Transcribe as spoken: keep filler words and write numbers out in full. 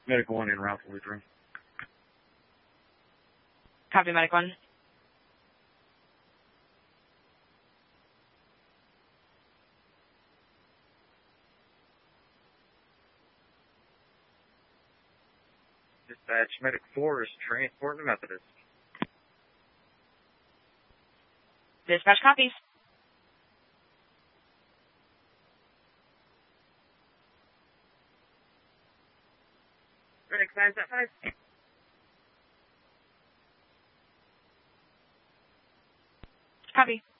Medic one en route to Lutheran. Copy, Medic one. Dispatch, Medic four is transporting Methodist. Dispatch copies. Medic five, that five. Copy.